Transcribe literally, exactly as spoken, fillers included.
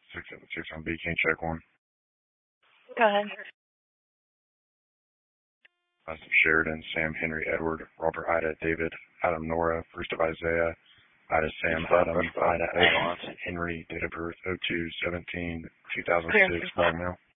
six seven six on B. Can you check one? Go ahead. Last of Sheridan, Sam, Henry, Edward, Robert, Ida, David, Adam, Nora, first of Isaiah, Ida, Sam, Adam, Ida, Avon, Henry, date of birth oh two seventeen two thousand six, dog mail.